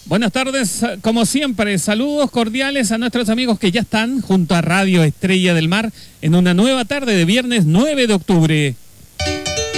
Buenas tardes, como siempre, saludos cordiales a nuestros amigos que ya están junto a Radio Estrella del Mar en una nueva tarde de viernes 9 de octubre.